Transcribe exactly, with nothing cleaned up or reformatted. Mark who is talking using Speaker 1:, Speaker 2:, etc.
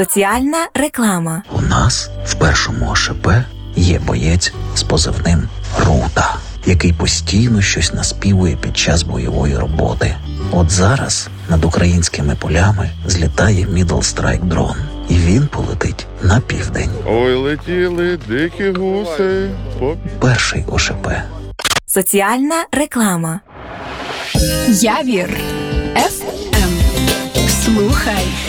Speaker 1: Соціальна реклама.
Speaker 2: У нас в першому О Ш П є боєць з позивним Рута, який постійно щось наспівує під час бойової роботи. От зараз над українськими полями злітає Middle Strike дрон, і він полетить на південь.
Speaker 3: Ой, летіли дикі гуси. По...
Speaker 2: Перший О Ш П.
Speaker 1: Соціальна реклама.
Speaker 4: Явір. Еф Ем. Слухай.